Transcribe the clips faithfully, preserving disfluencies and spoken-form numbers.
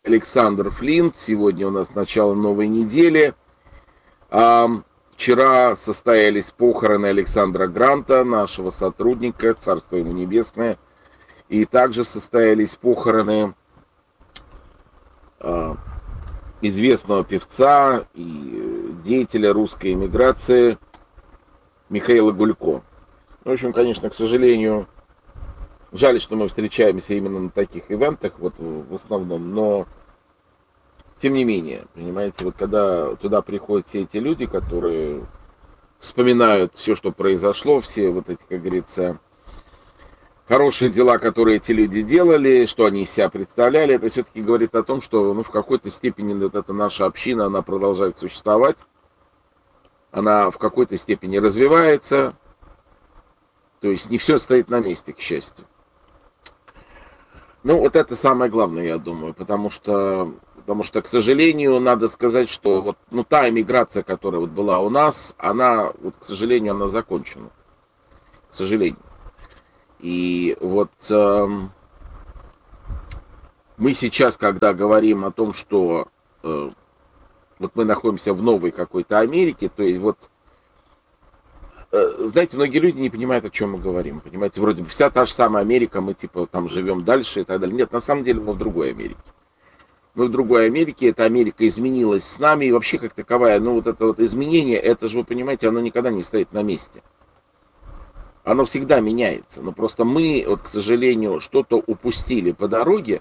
Александр Флинт. Сегодня у нас начало новой недели. А, вчера состоялись похороны Александра Гранта, нашего сотрудника, царство ему небесное. И также состоялись похороны а, известного певца и деятеля русской эмиграции Михаила Гулько. В общем, конечно, к сожалению, жаль, что мы встречаемся именно на таких ивентах, вот в основном, но тем не менее, понимаете, вот когда туда приходят все эти люди, которые вспоминают все, что произошло, все вот эти, как говорится, хорошие дела, которые эти люди делали, что они из себя представляли, это все-таки говорит о том, что ну, в какой-то степени вот эта наша община, она продолжает существовать, она в какой-то степени развивается, то есть не все стоит на месте, к счастью. Ну, вот это самое главное, я думаю, потому что, потому что, к сожалению, надо сказать, что вот, ну, та эмиграция, которая вот была у нас, она, вот, к сожалению, она закончена. К сожалению. И вот э, мы сейчас, когда говорим о том, что э, вот мы находимся в новой какой-то Америке, то есть вот, знаете, многие люди не понимают, о чем мы говорим. Понимаете, вроде бы вся та же самая Америка, мы типа там живем дальше и так далее. Нет, на самом деле мы в другой Америке. Мы в другой Америке, эта Америка изменилась с нами, и вообще как таковая, ну вот это вот изменение, это же, вы понимаете, оно никогда не стоит на месте. Оно всегда меняется. Но просто мы, вот, к сожалению, что-то упустили по дороге,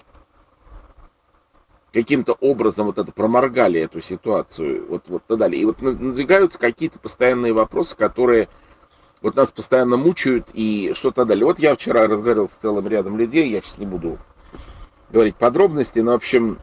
каким-то образом вот это проморгали эту ситуацию, вот, вот так далее. И вот надвигаются какие-то постоянные вопросы, которые вот нас постоянно мучают и что-то далее. Вот я вчера разговаривал с целым рядом людей, я сейчас не буду говорить подробности, но в общем,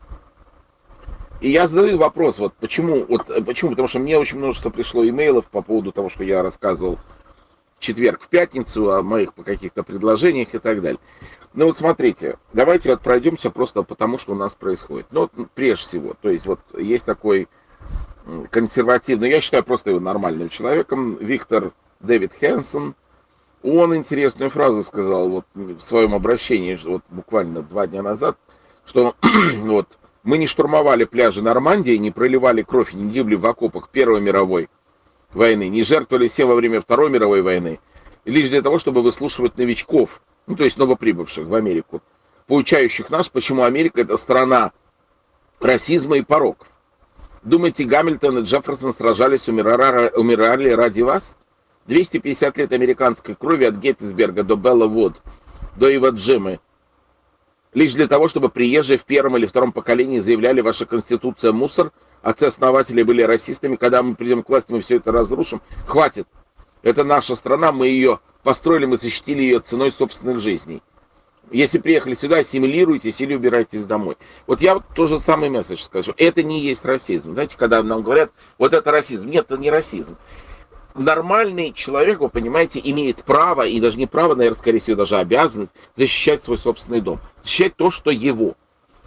и я задаю вопрос, вот почему, вот почему, потому что мне очень множество пришло имейлов по поводу того, что я рассказывал в четверг, в пятницу, о моих по каких-то предложениях и так далее. Ну вот смотрите, давайте вот пройдемся просто потому, что у нас происходит. Ну вот прежде всего, то есть вот есть такой консервативный, я считаю просто его нормальным человеком, Виктор Дэвид Хэнсон. Он интересную фразу сказал вот в своем обращении, вот буквально два дня назад, что вот мы не штурмовали пляжи Нормандии, не проливали кровь, не гибли в окопах Первой мировой войны, не жертвовали все во время Второй мировой войны, лишь для того, чтобы выслушивать новичков, ну, то есть новоприбывших в Америку, поучающих нас, почему Америка — это страна расизма и пороков. Думаете, Гамильтон и Джефферсон сражались, умирали, умирали ради вас? двести пятьдесят лет американской крови от Геттисберга до Белла Вуд, до Ива Джимы, лишь для того, чтобы приезжие в первом или втором поколении заявляли, ваша конституция мусор, отцы-основатели были расистами, когда мы придем к власти, мы все это разрушим. Хватит. Это наша страна, мы ее построили, мы защитили ее ценой собственных жизней. Если приехали сюда, ассимилируйтесь или убирайтесь домой. Вот я вот тоже самый месседж скажу. Это не есть расизм. Знаете, когда нам говорят, вот это расизм. Нет, это не расизм. Нормальный человек, вы понимаете, имеет право, и даже не право, наверное, скорее всего, даже обязанность защищать свой собственный дом. Защищать то, что его.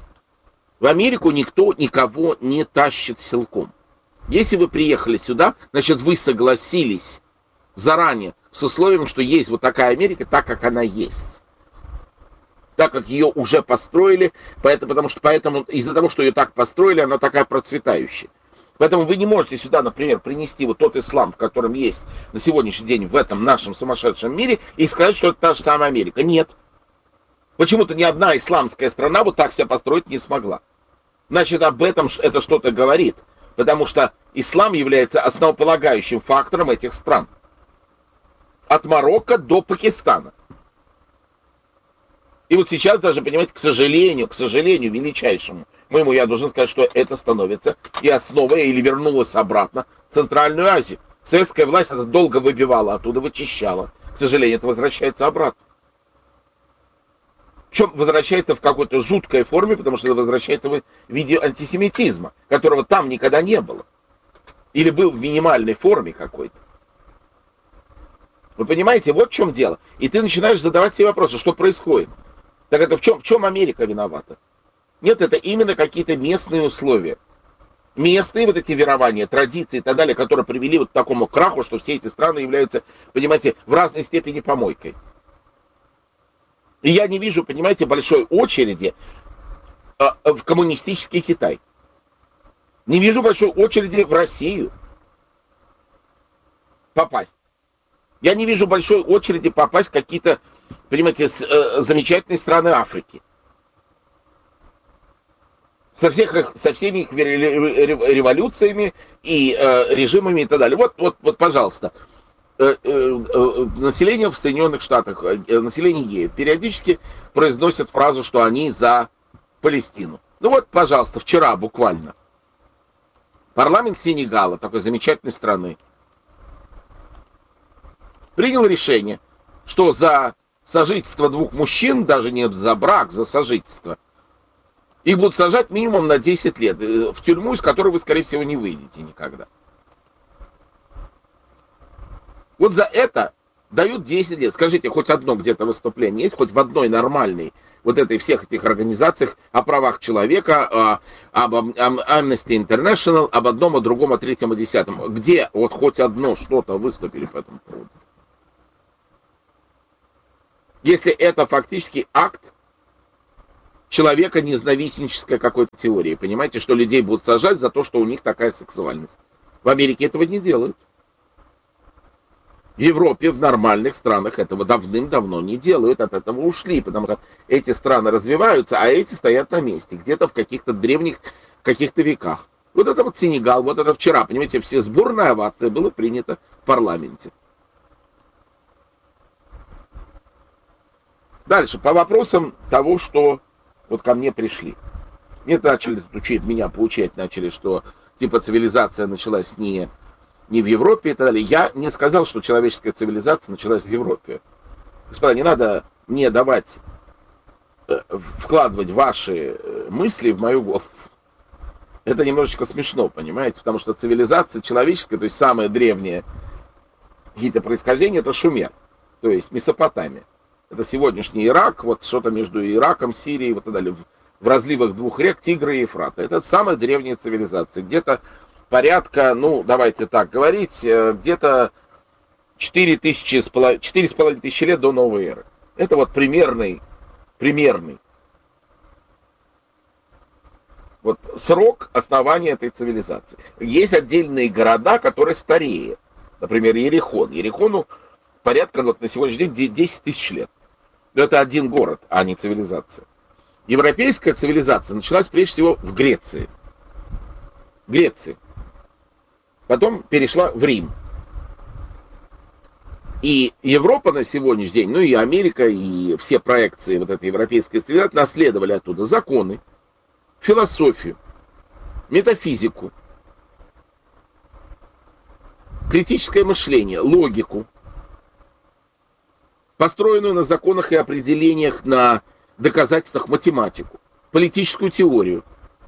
В Америку никто никого не тащит силком. Если вы приехали сюда, значит, вы согласились заранее с условием, что есть вот такая Америка, так как она есть. Так как ее уже построили, поэтому, потому что поэтому, из-за того, что ее так построили, она такая процветающая. Поэтому вы не можете сюда, например, принести вот тот ислам, в котором есть на сегодняшний день в этом нашем сумасшедшем мире, и сказать, что это та же самая Америка. Нет. Почему-то ни одна исламская страна вот так себя построить не смогла. Значит, об этом это что-то говорит. Потому что ислам является основополагающим фактором этих стран. От Марокко до Пакистана. И вот сейчас даже, понимаете, к сожалению, к сожалению, величайшему моему, я должен сказать, что это становится и основой, или вернулось обратно в Центральную Азию. Советская власть это долго выбивала, оттуда вычищала. К сожалению, это возвращается обратно. Причем возвращается в какой-то жуткой форме, потому что это возвращается в виде антисемитизма, которого там никогда не было. Или был в минимальной форме какой-то. Вы понимаете, вот в чем дело. И ты начинаешь задавать себе вопросы, что происходит. Так это в чем, в чем Америка виновата? Нет, это именно какие-то местные условия. Местные вот эти верования, традиции и так далее, которые привели вот к такому краху, что все эти страны являются, понимаете, в разной степени помойкой. И я не вижу, понимаете, большой очереди в коммунистический Китай. Не вижу большой очереди в Россию попасть. Я не вижу большой очереди попасть в какие-то, понимаете, замечательные страны Африки. Со, всех их, со всеми их революциями и э, режимами и так далее. Вот, вот, вот, пожалуйста, э, э, э, население в Соединенных Штатах, э, население геев, периодически произносят фразу, что они за Палестину. Ну вот, пожалуйста, вчера буквально парламент Сенегала, такой замечательной страны, принял решение, что за сожительство двух мужчин, даже не за брак, за сожительство, их будут сажать минимум на десять лет в тюрьму, из которой вы, скорее всего, не выйдете никогда. Вот за это дают десять лет. Скажите, хоть одно где-то выступление есть, хоть в одной нормальной, вот этой всех этих организациях о правах человека, об Amnesty International, об одном, о другом, о третьем, о десятом. Где вот хоть одно что-то выступили по этому поводу? Если это фактически акт человека ненавистнической какой-то теории. Понимаете, что людей будут сажать за то, что у них такая сексуальность. В Америке этого не делают. В Европе, в нормальных странах этого давным-давно не делают, от этого ушли, потому что эти страны развиваются, а эти стоят на месте, где-то в каких-то древних, каких-то веках. Вот это вот Сенегал, вот это вчера, понимаете, все сборная овация было принято в парламенте. Дальше, по вопросам того, что вот ко мне пришли. Мне начали учить, меня поучать начали, что типа цивилизация началась не, не в Европе и так далее. Я не сказал, что человеческая цивилизация началась в Европе. Господа, не надо мне давать, вкладывать ваши мысли в мою голову. Это немножечко смешно, понимаете? Потому что цивилизация человеческая, то есть самое древнее какие-то происхождения, это Шумер, то есть Месопотамия. Это сегодняшний Ирак, вот что-то между Ираком, Сирией, вот так далее, в, в разливах двух рек Тигра и Ефрата. Это самая древняя цивилизация. Где-то порядка, ну, давайте так говорить, где-то четыре тысячи, четыре с половиной тысячи лет до новой эры. Это вот примерный, примерный вот срок основания этой цивилизации. Есть отдельные города, которые старее. Например, Иерихон. Иерихону порядка вот, на сегодняшний день десять тысяч лет. Это один город, а не цивилизация. Европейская цивилизация началась прежде всего в Греции. Греции. Потом перешла в Рим. И Европа на сегодняшний день, ну и Америка, и все проекции вот этой европейской цивилизации наследовали оттуда законы, философию, метафизику, критическое мышление, логику, построенную на законах и определениях, на доказательствах математику, политическую теорию,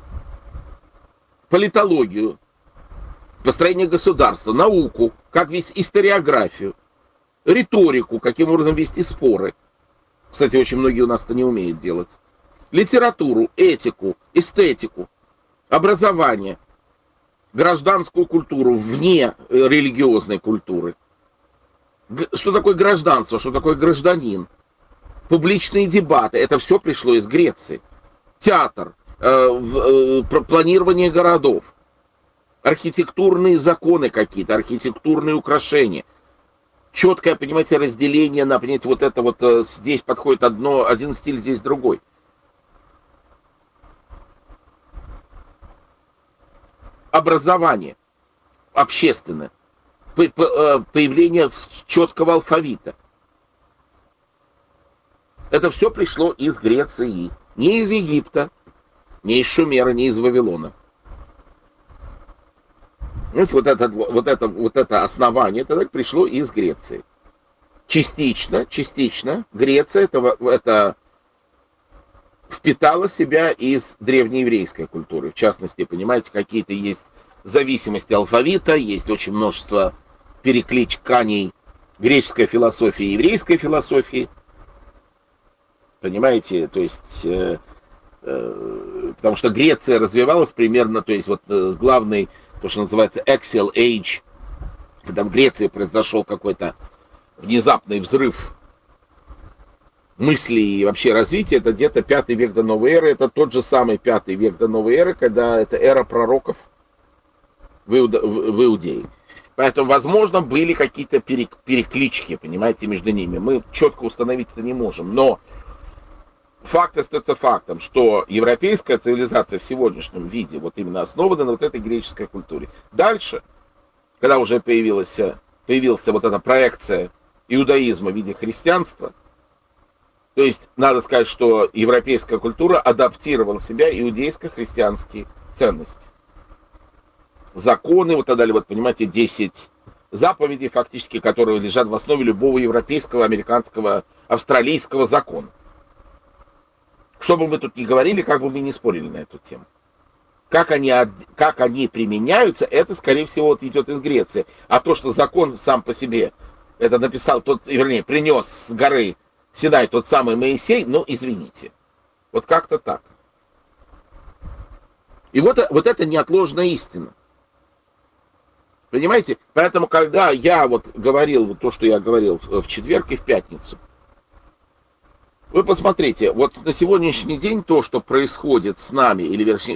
политологию, построение государства, науку, как вести историографию, риторику, каким образом вести споры. Кстати, очень многие у нас это не умеют делать. Литературу, этику, эстетику, образование, гражданскую культуру вне религиозной культуры. Что такое гражданство, что такое гражданин, публичные дебаты, это все пришло из Греции. Театр, э, э, планирование городов, архитектурные законы какие-то, архитектурные украшения, четкое, понимаете, разделение на, понимаете, вот это вот э, здесь подходит одно, один стиль, здесь другой. Образование общественное. Появление четкого алфавита. Это все пришло из Греции. Не из Египта, не из Шумера, не из Вавилона. Знаете, вот это, вот это, вот это основание это пришло из Греции. Частично, частично Греция это, это впитала себя из древнееврейской культуры. В частности, понимаете, какие-то есть зависимости алфавита, есть очень множество перекликаний греческой философии и еврейской философии. Понимаете, то есть, э, э, потому что Греция развивалась примерно, то есть, вот э, главный, то, что называется Axial Age, когда в Греции произошел какой-то внезапный взрыв мысли и вообще развития, это где-то пятый век до новой эры, это тот же самый пятый век до новой эры, когда это эра пророков в, Иуда, в, в Иудее. Поэтому, возможно, были какие-то переклички, понимаете, между ними. Мы четко установить это не можем. Но факт остается фактом, что европейская цивилизация в сегодняшнем виде вот именно основана на вот этой греческой культуре. Дальше, когда уже появилась, появилась вот эта проекция иудаизма в виде христианства, то есть надо сказать, что европейская культура адаптировала себя иудейско-христианские ценности. Законы, вот так далее, вот понимаете, десять заповедей фактически, которые лежат в основе любого европейского, американского, австралийского закона. Что бы мы тут ни говорили, как бы мы ни спорили на эту тему. Как они, как они применяются, это, скорее всего, вот идет из Греции. А то, что закон сам по себе, это написал тот, вернее, принес с горы Синай тот самый Моисей, ну, извините. Вот как-то так. И вот, вот это неотложная истина. Понимаете? Поэтому, когда я вот говорил вот то, что я говорил в четверг и в пятницу, вы посмотрите, вот на сегодняшний день то, что происходит с нами, или вернее,